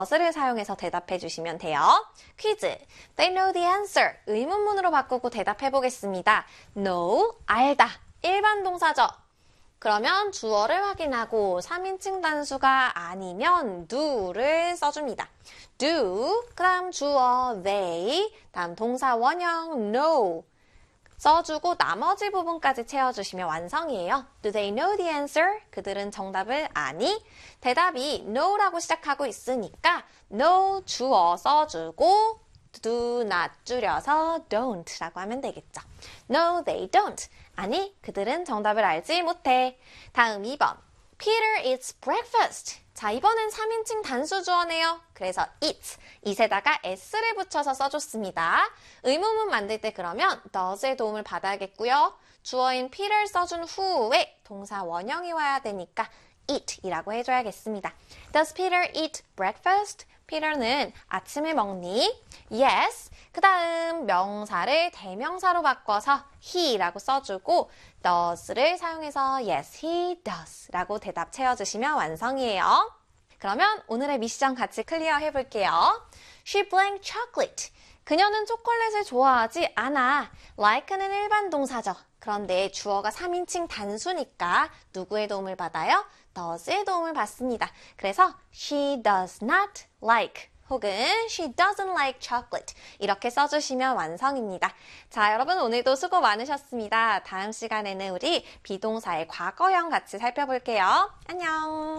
does를 사용해서 대답해 주시면 돼요. 퀴즈. They know the answer. 의문문으로 바꾸고 대답해 보겠습니다. know, 알다. 일반 동사죠. 그러면 주어를 확인하고 3인칭 단수가 아니면 do를 써줍니다. do, 그 다음 주어 they, 다음 동사 원형 know 써주고 나머지 부분까지 채워주시면 완성이에요. Do they know the answer? 그들은 정답을 아니? 대답이 no라고 시작하고 있으니까 no 주어 써주고 do not 줄여서 don't 라고 하면 되겠죠. No, they don't. 아니, 그들은 정답을 알지 못해. 다음 2번. Peter eats breakfast. 자, 이번엔 3인칭 단수 주어네요. 그래서 eats, it에다가 s를 붙여서 써줬습니다. 의문문 만들 때 그러면 does의 도움을 받아야겠고요. 주어인 Peter 써준 후에 동사 원형이 와야 되니까 eat이라고 해줘야겠습니다. Does Peter eat breakfast? Peter는 아침을 먹니? Yes. 그 다음 명사를 대명사로 바꿔서 he라고 써주고 does를 사용해서 yes, he does 라고 대답 채워주시면 완성이에요. 그러면 오늘의 미션 같이 클리어 해볼게요. She blank chocolate. 그녀는 초콜릿을 좋아하지 않아. like는 일반 동사죠. 그런데 주어가 3인칭 단수니까 누구의 도움을 받아요? does의 도움을 받습니다. 그래서 she does not like 혹은 she doesn't like chocolate 이렇게 써주시면 완성입니다. 자, 여러분 오늘도 수고 많으셨습니다. 다음 시간에는 우리 비동사의 과거형 같이 살펴볼게요. 안녕!